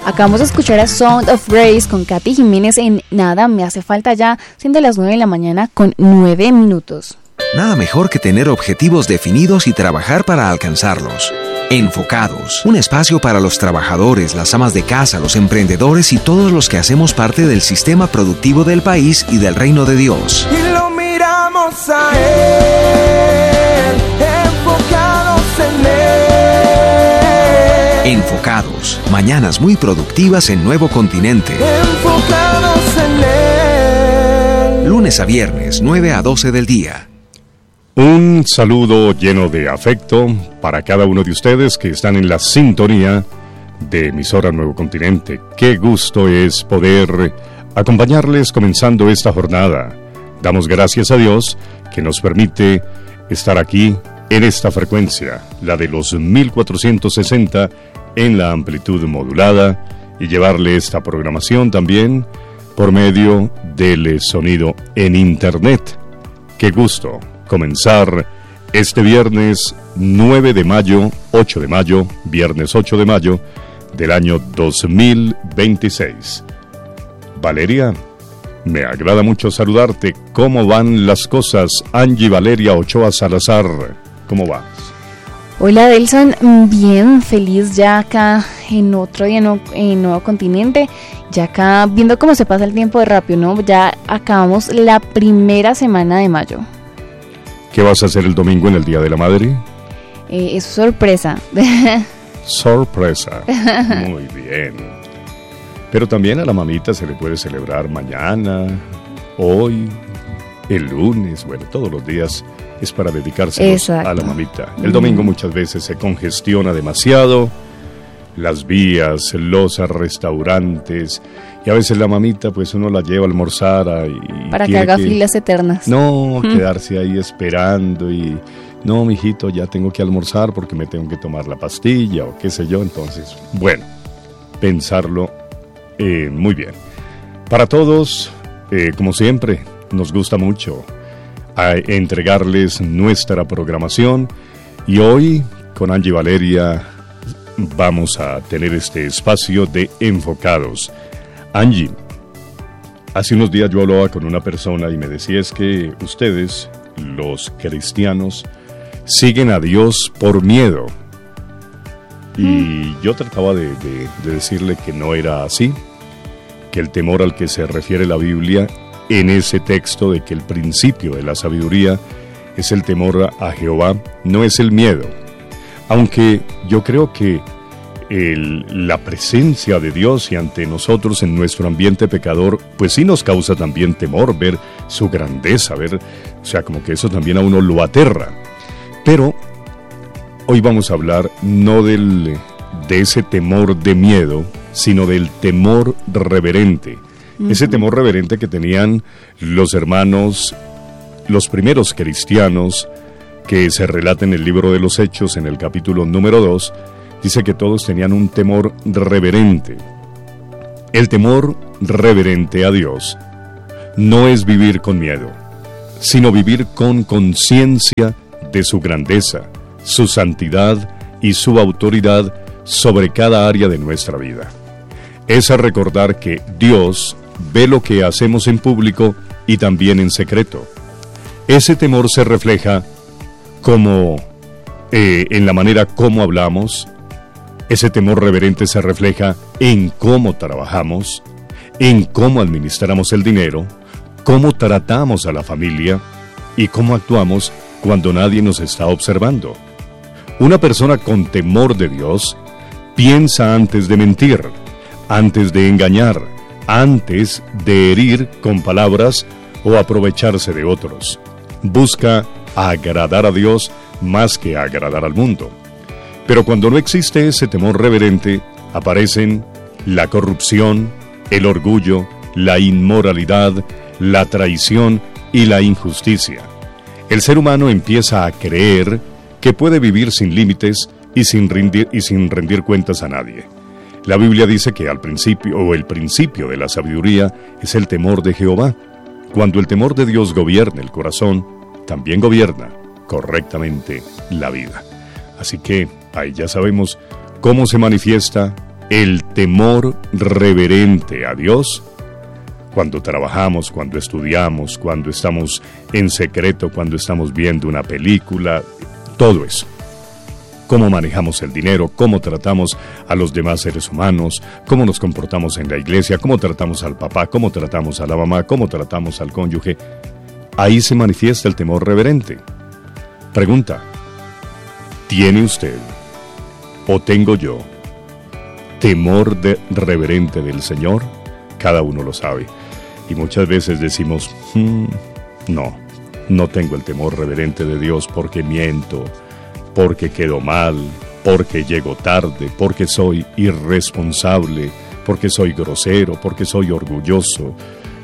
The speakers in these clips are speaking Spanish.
Acabamos de escuchar a Sound of Grace con Katy Jiménez en Nada Me Hace Falta Ya, siendo las 9 de la mañana con 9 minutos. Nada mejor que tener objetivos definidos y trabajar para alcanzarlos. Enfocados, un espacio para los trabajadores, las amas de casa, los emprendedores y todos los que hacemos parte del sistema productivo del país y del reino de Dios. Y lo miramos a Él, enfocados en Él. Enfocados, mañanas muy productivas en Nuevo Continente. Enfocados en Él. Lunes a viernes, 9 a 12 del día. Un saludo lleno de afecto para cada uno de ustedes que están en la sintonía de emisora Nuevo Continente. Qué gusto es poder acompañarles comenzando esta jornada. Damos gracias a Dios que nos permite estar aquí en esta frecuencia, la de los 1460 en la amplitud modulada, y llevarle esta programación también por medio del sonido en internet. Qué gusto comenzar este viernes 9 de mayo, 8 de mayo, viernes 8 de mayo del año 2026. Valeria, me agrada mucho saludarte. ¿Cómo van las cosas? Angie Valeria Ochoa Salazar, ¿cómo vas? Hola Delson, bien, feliz ya acá en otro día en Nuevo Continente, ya acá viendo cómo se pasa el tiempo de rápido, ¿no? Ya acabamos la primera semana de mayo. ¿Qué vas a hacer el domingo en el Día de la Madre? Es sorpresa. Sorpresa. Muy bien. Pero también a la mamita se le puede celebrar mañana, hoy, el lunes, bueno, todos los días es para dedicarse a la mamita. El domingo muchas veces se congestiona demasiado, las vías, los restaurantes, y a veces la mamita pues uno la lleva a almorzar para que haga filas eternas. No, quedarse ahí esperando y no, mijito, ya tengo que almorzar porque me tengo que tomar la pastilla o qué sé yo. Entonces, bueno, pensarlo muy bien. Para todos, como siempre, nos gusta mucho entregarles nuestra programación, y hoy con Angie Valeria vamos a tener este espacio de Enfocados. Angie, hace unos días yo hablaba con una persona y me decía es que ustedes, los cristianos, siguen a Dios por miedo. Y yo trataba de decirle que no era así, que el temor al que se refiere la Biblia en ese texto de que el principio de la sabiduría es el temor a Jehová, no es el miedo. Aunque yo creo que la presencia de Dios y ante nosotros en nuestro ambiente pecador, pues sí nos causa también temor, ver su grandeza, o sea, como que eso también a uno lo aterra. Pero hoy vamos a hablar no de ese temor de miedo, sino del temor reverente. Ese temor reverente que tenían los hermanos, los primeros cristianos, que se relata en el libro de los Hechos, en el capítulo número 2, dice que todos tenían un temor reverente. El temor reverente a Dios no es vivir con miedo, sino vivir con conciencia de su grandeza, su santidad y su autoridad sobre cada área de nuestra vida. Es a recordar que Dios ve lo que hacemos en público y también en secreto. Ese temor se refleja como en la manera como hablamos. Ese temor reverente se refleja en cómo trabajamos, en cómo administramos el dinero, cómo tratamos a la familia y cómo actuamos cuando nadie nos está observando. Una persona con temor de Dios piensa antes de mentir, antes de engañar, antes de herir con palabras o aprovecharse de otros. Busca agradar a Dios más que agradar al mundo. Pero cuando no existe ese temor reverente, aparecen la corrupción, el orgullo, la inmoralidad, la traición y la injusticia. El ser humano empieza a creer que puede vivir sin límites y sin rendir cuentas a nadie. La Biblia dice que el principio de la sabiduría es el temor de Jehová. Cuando el temor de Dios gobierna el corazón, también gobierna correctamente la vida. Así que ahí ya sabemos cómo se manifiesta el temor reverente a Dios cuando trabajamos, cuando estudiamos, cuando estamos en secreto, cuando estamos viendo una película, todo eso. Cómo manejamos el dinero, cómo tratamos a los demás seres humanos, cómo nos comportamos en la iglesia, cómo tratamos al papá, cómo tratamos a la mamá, cómo tratamos al cónyuge. Ahí se manifiesta el temor reverente. Pregunta: ¿tiene usted o tengo yo temor reverente del Señor? Cada uno lo sabe. Y muchas veces decimos, no tengo el temor reverente de Dios porque miento, porque quedo mal, porque llego tarde, porque soy irresponsable, porque soy grosero, porque soy orgulloso.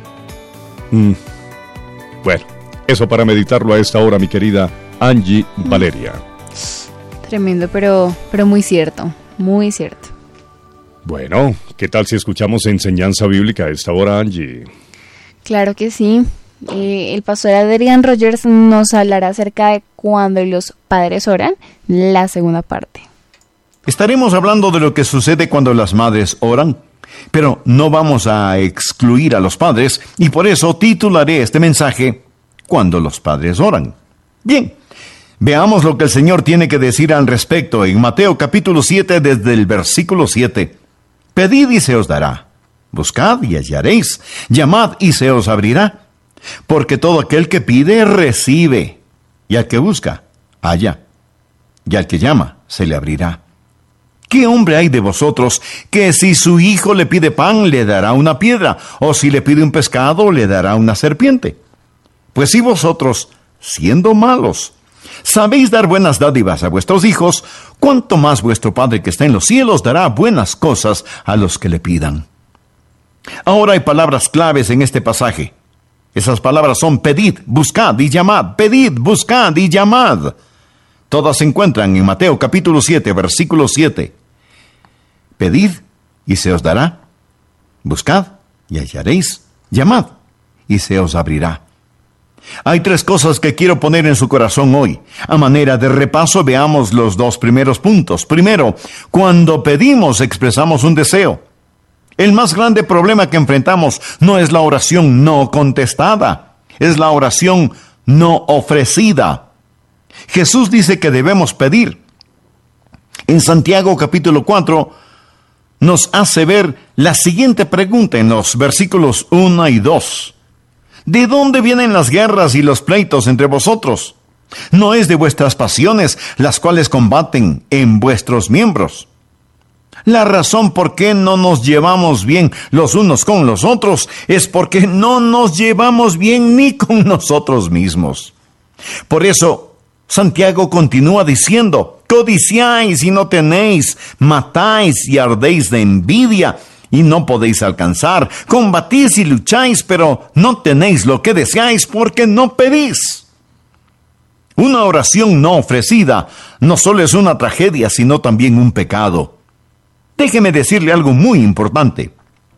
Bueno, eso para meditarlo a esta hora, mi querida Angie Valeria. Tremendo, pero muy cierto, muy cierto. Bueno, ¿qué tal si escuchamos enseñanza bíblica a esta hora, Angie? Claro que sí. El pastor Adrián Rogers nos hablará acerca de cuando los padres oran, la segunda parte. Estaremos hablando de lo que sucede cuando las madres oran, pero no vamos a excluir a los padres y por eso titularé este mensaje Cuando los padres oran. Bien, veamos lo que el Señor tiene que decir al respecto en Mateo capítulo 7 desde el versículo 7. Pedid y se os dará, buscad y hallaréis, llamad y se os abrirá. Porque todo aquel que pide, recibe, y al que busca, halla, y al que llama, se le abrirá. ¿Qué hombre hay de vosotros que si su hijo le pide pan, le dará una piedra, o si le pide un pescado, le dará una serpiente? Pues si vosotros, siendo malos, sabéis dar buenas dádivas a vuestros hijos, cuánto más vuestro Padre que está en los cielos dará buenas cosas a los que le pidan. Ahora hay palabras claves en este pasaje. Esas palabras son pedid, buscad y llamad. Pedid, buscad y llamad. Todas se encuentran en Mateo capítulo 7, versículo 7. Pedid y se os dará. Buscad y hallaréis. Llamad y se os abrirá. Hay tres cosas que quiero poner en su corazón hoy. A manera de repaso, veamos los dos primeros puntos. Primero, cuando pedimos expresamos un deseo. El más grande problema que enfrentamos no es la oración no contestada, es la oración no ofrecida. Jesús dice que debemos pedir. En Santiago capítulo 4 nos hace ver la siguiente pregunta en los versículos 1 y 2. ¿De dónde vienen las guerras y los pleitos entre vosotros? ¿No es de vuestras pasiones las cuales combaten en vuestros miembros? La razón por qué no nos llevamos bien los unos con los otros es porque no nos llevamos bien ni con nosotros mismos. Por eso, Santiago continúa diciendo, codiciáis y no tenéis, matáis y ardéis de envidia y no podéis alcanzar, combatís y lucháis, pero no tenéis lo que deseáis porque no pedís. Una oración no ofrecida no solo es una tragedia, sino también un pecado. Déjeme decirle algo muy importante.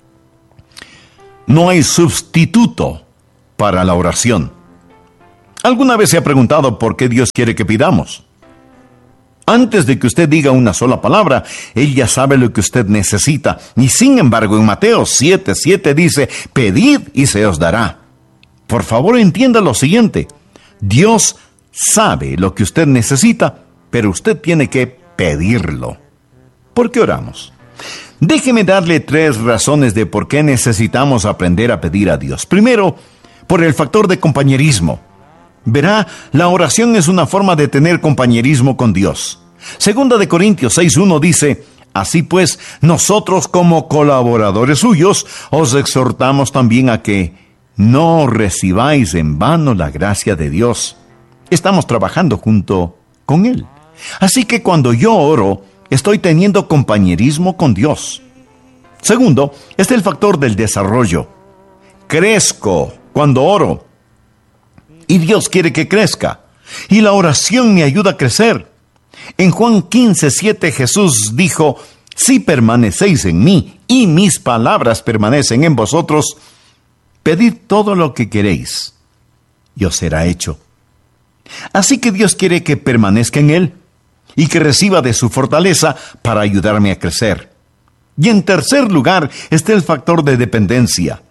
No hay sustituto para la oración. ¿Alguna vez se ha preguntado por qué Dios quiere que pidamos? Antes de que usted diga una sola palabra, Él ya sabe lo que usted necesita. Y sin embargo, en Mateo 7:7 dice, pedid y se os dará. Por favor, entienda lo siguiente. Dios sabe lo que usted necesita, pero usted tiene que pedirlo. ¿Por qué oramos? Déjeme darle 3 razones de por qué necesitamos aprender a pedir a Dios. Primero, por el factor de compañerismo. Verá, la oración es una forma de tener compañerismo con Dios. Segunda de Corintios 6:1 dice, así pues, nosotros como colaboradores suyos, os exhortamos también a que no recibáis en vano la gracia de Dios. Estamos trabajando junto con Él. Así que cuando yo oro, estoy teniendo compañerismo con Dios. Segundo, es el factor del desarrollo. Crezco cuando oro. Y Dios quiere que crezca. Y la oración me ayuda a crecer. En Juan 15:7 Jesús dijo, si permanecéis en mí y mis palabras permanecen en vosotros, pedid todo lo que queréis y os será hecho. Así que Dios quiere que permanezca en Él y que reciba de su fortaleza para ayudarme a crecer. Y en tercer lugar está el factor de dependencia.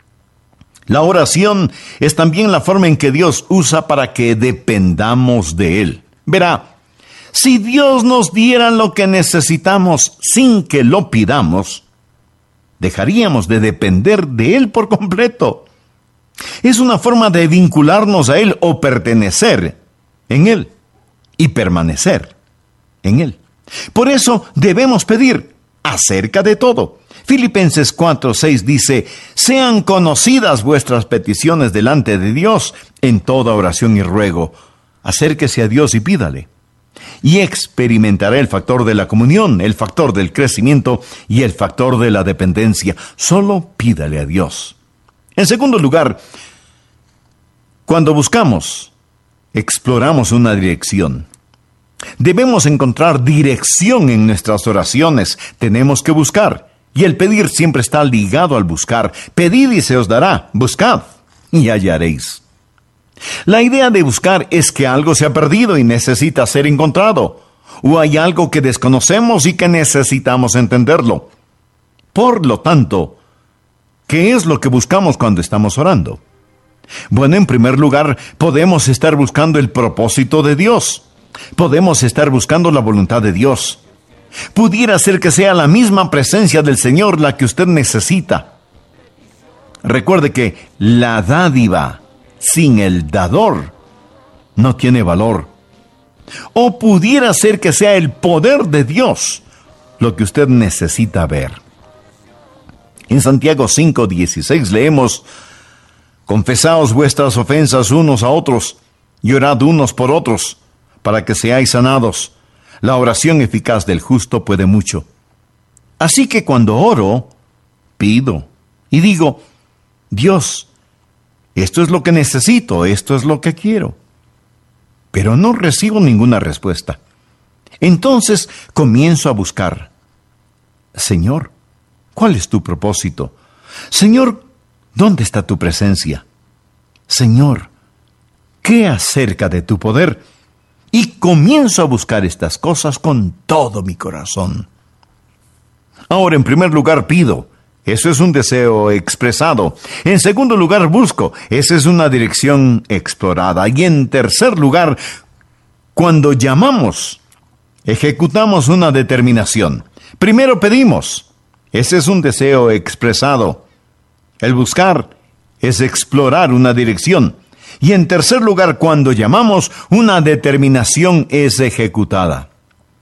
La oración es también la forma en que Dios usa para que dependamos de Él. Verá, si Dios nos diera lo que necesitamos sin que lo pidamos, dejaríamos de depender de Él por completo. Es una forma de vincularnos a Él o pertenecer en Él y permanecer en Él. Por eso debemos pedir acerca de todo. Filipenses 4:6 dice: sean conocidas vuestras peticiones delante de Dios en toda oración y ruego. Acérquese a Dios y pídale. Y experimentará el factor de la comunión, el factor del crecimiento y el factor de la dependencia. Solo pídale a Dios. En segundo lugar, cuando buscamos, exploramos una dirección. Debemos encontrar dirección en nuestras oraciones. Tenemos que buscar. Y el pedir siempre está ligado al buscar. Pedid y se os dará. Buscad y hallaréis. La idea de buscar es que algo se ha perdido y necesita ser encontrado. O hay algo que desconocemos y que necesitamos entenderlo. Por lo tanto, ¿qué es lo que buscamos cuando estamos orando? Bueno, en primer lugar, podemos estar buscando el propósito de Dios. Podemos estar buscando la voluntad de Dios. Pudiera ser que sea la misma presencia del Señor la que usted necesita. Recuerde que la dádiva sin el dador no tiene valor. O pudiera ser que sea el poder de Dios lo que usted necesita ver. En Santiago 5:16 leemos: confesaos vuestras ofensas unos a otros y orad unos por otros, para que seáis sanados. La oración eficaz del justo puede mucho. Así que cuando oro, pido y digo: Dios, esto es lo que necesito, esto es lo que quiero. Pero no recibo ninguna respuesta. Entonces comienzo a buscar. Señor, ¿cuál es tu propósito? Señor, ¿dónde está tu presencia? Señor, ¿qué acerca de tu poder? Y comienzo a buscar estas cosas con todo mi corazón. Ahora, en primer lugar, pido. Eso es un deseo expresado. En segundo lugar, busco. Esa es una dirección explorada. Y en tercer lugar, cuando llamamos, ejecutamos una determinación. Primero pedimos. Ese es un deseo expresado. El buscar es explorar una dirección. Y en tercer lugar, cuando llamamos, una determinación es ejecutada.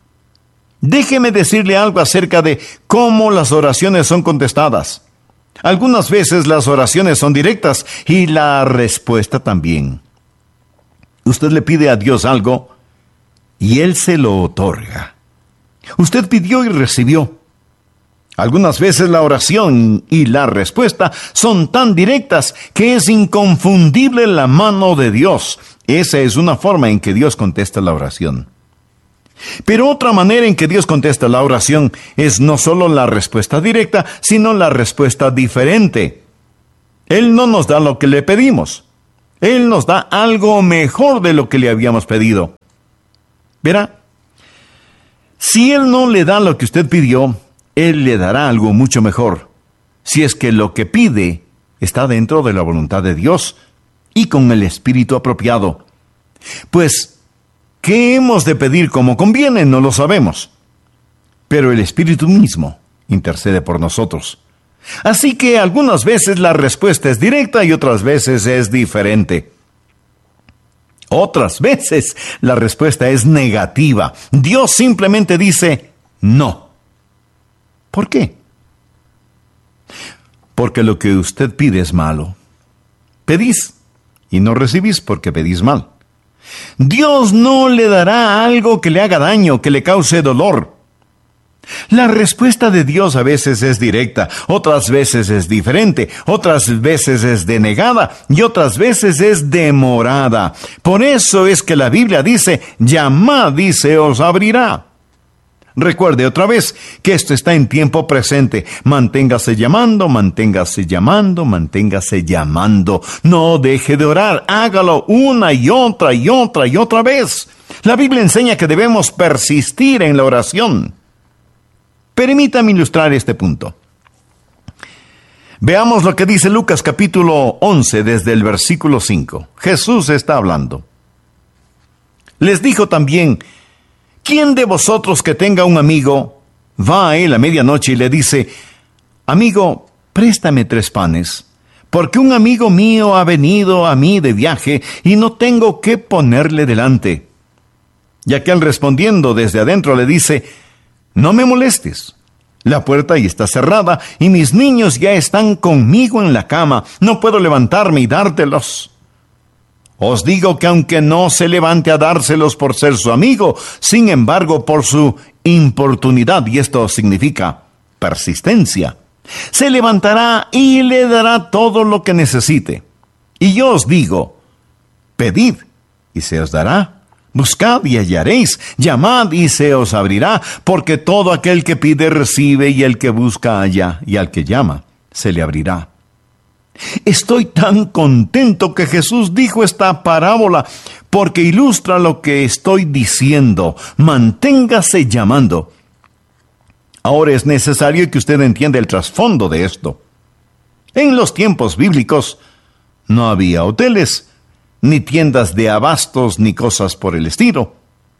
Déjeme decirle algo acerca de cómo las oraciones son contestadas. Algunas veces las oraciones son directas y la respuesta también. Usted le pide a Dios algo y Él se lo otorga. Usted pidió y recibió. Algunas veces la oración y la respuesta son tan directas que es inconfundible la mano de Dios. Esa es una forma en que Dios contesta la oración. Pero otra manera en que Dios contesta la oración es no solo la respuesta directa, sino la respuesta diferente. Él no nos da lo que le pedimos. Él nos da algo mejor de lo que le habíamos pedido. Verá, si Él no le da lo que usted pidió, Él le dará algo mucho mejor, si es que lo que pide está dentro de la voluntad de Dios y con el espíritu apropiado. Pues, ¿qué hemos de pedir como conviene? No lo sabemos. Pero el Espíritu mismo intercede por nosotros. Así que algunas veces la respuesta es directa y otras veces es diferente. Otras veces la respuesta es negativa. Dios simplemente dice no. ¿Por qué? Porque lo que usted pide es malo. Pedís y no recibís porque pedís mal. Dios no le dará algo que le haga daño, que le cause dolor. La respuesta de Dios a veces es directa, otras veces es diferente, otras veces es denegada y otras veces es demorada. Por eso es que la Biblia dice: llamad y se os abrirá. Recuerde otra vez que esto está en tiempo presente. Manténgase llamando, manténgase llamando, manténgase llamando. No deje de orar, hágalo una y otra y otra y otra vez. La Biblia enseña que debemos persistir en la oración. Permítame ilustrar este punto. Veamos lo que dice Lucas capítulo 11 desde el versículo 5. Jesús está hablando. Les dijo también: ¿quién de vosotros que tenga un amigo va a él a medianoche y le dice: amigo, préstame 3 panes, porque un amigo mío ha venido a mí de viaje y no tengo qué ponerle delante? Y aquel respondiendo desde adentro le dice: no me molestes, la puerta ya está cerrada y mis niños ya están conmigo en la cama, no puedo levantarme y dártelos. Os digo que aunque no se levante a dárselos por ser su amigo, sin embargo por su importunidad, y esto significa persistencia, se levantará y le dará todo lo que necesite. Y yo os digo: pedid y se os dará, buscad y hallaréis, llamad y se os abrirá, porque todo aquel que pide recibe, y el que busca halla, y al que llama se le abrirá. Estoy tan contento que Jesús dijo esta parábola, porque ilustra lo que estoy diciendo. Manténgase llamando. Ahora es necesario que usted entienda el trasfondo de esto. En los tiempos bíblicos no había hoteles, ni tiendas de abastos, ni cosas por el estilo.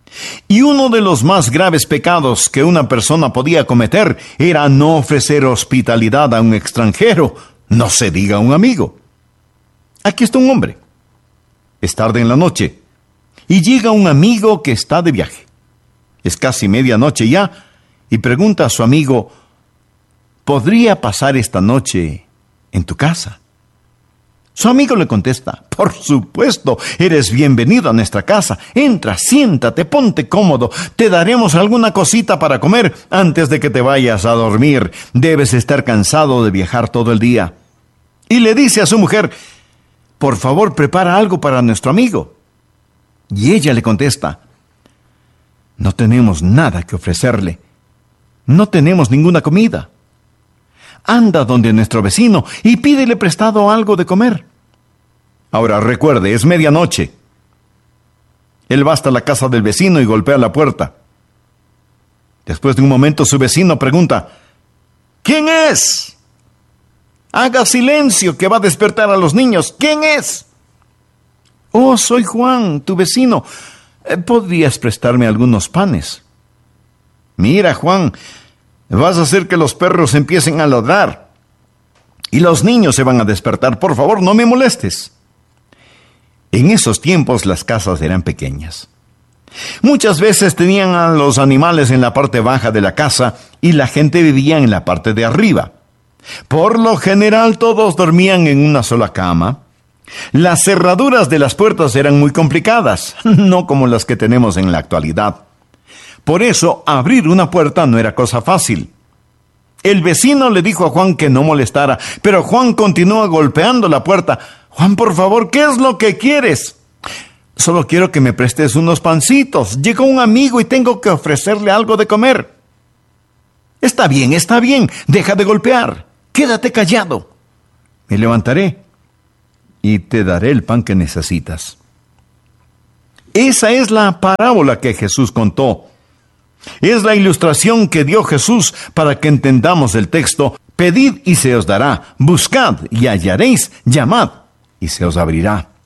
Y uno de los más graves pecados que una persona podía cometer era no ofrecer hospitalidad a un extranjero, no se diga a un amigo. Aquí está un hombre. Es tarde en la noche y llega un amigo que está de viaje. Es casi medianoche ya y pregunta a su amigo: ¿podría pasar esta noche en tu casa? Su amigo le contesta: por supuesto, eres bienvenido a nuestra casa. Entra, siéntate, ponte cómodo. Te daremos alguna cosita para comer antes de que te vayas a dormir. Debes estar cansado de viajar todo el día. Y le dice a su mujer: por favor, prepara algo para nuestro amigo. Y ella le contesta: no tenemos nada que ofrecerle. No tenemos ninguna comida. Anda donde nuestro vecino y pídele prestado algo de comer. Ahora recuerde, es medianoche. Él va hasta la casa del vecino y golpea la puerta. Después de un momento su vecino pregunta: ¿quién es? Haga silencio, que va a despertar a los niños. ¿Quién es? Oh, soy Juan, tu vecino. ¿Podrías prestarme algunos panes? Mira, Juan, vas a hacer que los perros empiecen a ladrar y los niños se van a despertar. Por favor, no me molestes. En esos tiempos las casas eran pequeñas. Muchas veces tenían a los animales en la parte baja de la casa y la gente vivía en la parte de arriba. Por lo general todos dormían en una sola cama. Las cerraduras de las puertas eran muy complicadas, no como las que tenemos en la actualidad. Por eso, abrir una puerta no era cosa fácil. El vecino le dijo a Juan que no molestara, pero Juan continúa golpeando la puerta. Juan, por favor, ¿qué es lo que quieres? Solo quiero que me prestes unos pancitos. Llegó un amigo y tengo que ofrecerle algo de comer. Está bien, deja de golpear. Quédate callado. Me levantaré y te daré el pan que necesitas. Esa es la parábola que Jesús contó. Es la ilustración que dio Jesús para que entendamos el texto: pedid y se os dará, buscad y hallaréis, llamad y se os abrirá.